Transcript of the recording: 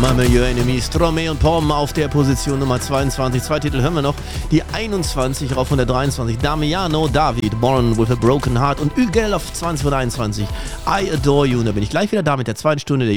Your Enemies, Stromae und Pom auf der Position Nummer 22. Zwei Titel hören wir noch. Die 21 rauf von der 23. Damiano David, Born with a Broken Heart und Ügel auf 20 von 21. I Adore You. Und da bin ich gleich wieder da mit der zweiten Stunde der